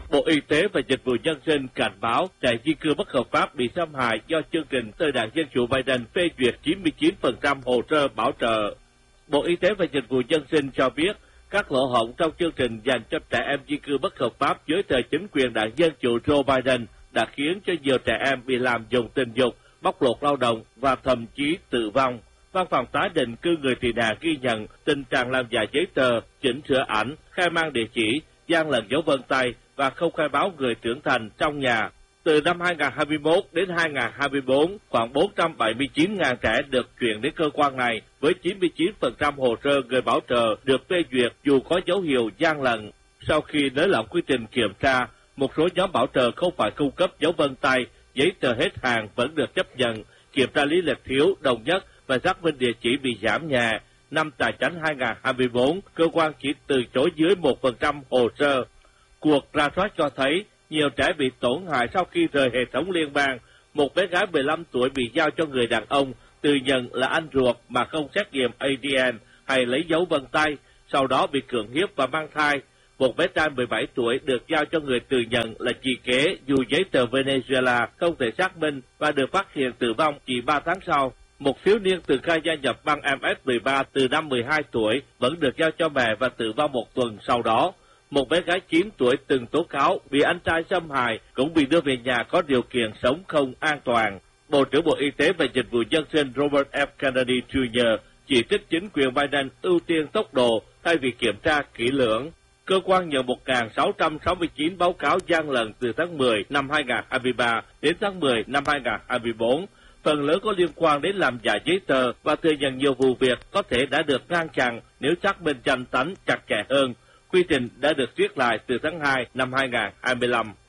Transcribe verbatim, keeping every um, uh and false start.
Bộ Y tế và Dịch vụ Nhân sinh cảnh báo trẻ di cư bất hợp pháp bị xâm hại do chương trình từ Đảng Dân Chủ Biden phê duyệt chín mươi chín phần trăm hồ sơ bảo trợ. Bộ Y tế và Dịch vụ Nhân sinh cho biết các lỗ hổng trong chương trình dành cho trẻ em di cư bất hợp pháp dưới thời chính quyền Đảng Dân Chủ Joe Biden đã khiến cho nhiều trẻ em bị làm dùng tình dục, bóc lột lao động và thậm chí tử vong. Văn phòng tái định cư người tị nạn ghi nhận tình trạng làm giả giấy tờ, chỉnh sửa ảnh, khai mang địa chỉ, gian lận dấu vân tay và không khai báo người trưởng thành trong nhà. Từ năm hai nghìn không trăm hai mươi mốt đến hai nghìn không trăm hai mươi tư, khoảng bốn trăm bảy mươi chín nghìn trẻ được chuyển đến cơ quan này, với chín mươi chín phần trăm hồ sơ người bảo trợ được phê duyệt dù có dấu hiệu gian lận. Sau khi nới lỏng quy trình kiểm tra, một số nhóm bảo trợ không phải cung cấp dấu vân tay, giấy tờ hết hàng vẫn được chấp nhận, kiểm tra lý lịch thiếu, đồng nhất và xác minh địa chỉ bị giảm nhẹ. Năm tài chánh hai nghìn không trăm hai mươi tư, cơ quan chỉ từ chối dưới một phần trăm hồ sơ. Cuộc rà soát cho thấy nhiều trẻ bị tổn hại sau khi rời hệ thống liên bang. Một bé gái mười lăm tuổi bị giao cho người đàn ông tự nhận là anh ruột mà không xét nghiệm a đê en hay lấy dấu vân tay, sau đó bị cưỡng hiếp và mang thai. Một bé trai mười bảy tuổi được giao cho người tự nhận là chị kế dù giấy tờ Venezuela không thể xác minh và được phát hiện tử vong chỉ ba tháng sau. Một thiếu niên từ khai gia nhập băng em ét mười ba từ năm mười hai tuổi vẫn được giao cho mẹ và tử vong một tuần sau đó. Một bé gái chín tuổi từng tố cáo bị anh trai xâm hại cũng bị đưa về nhà có điều kiện sống không an toàn. Bộ trưởng Bộ Y tế và Dịch vụ Nhân sinh Robert F. Kennedy Junior chỉ trích chính quyền Biden ưu tiên tốc độ thay vì kiểm tra kỹ lưỡng. Cơ quan nhận một nghìn sáu trăm sáu mươi chín báo cáo gian lận từ tháng mười năm hai nghìn không trăm hai mươi ba đến tháng mười năm hai nghìn không trăm hai mươi tư. Phần lớn có liên quan đến làm giả giấy tờ và thừa nhận nhiều vụ việc có thể đã được ngăn chặn nếu xác minh danh tánh chặt chẽ hơn. Quy trình đã được viết lại từ tháng hai năm hai nghìn không trăm hai mươi lăm.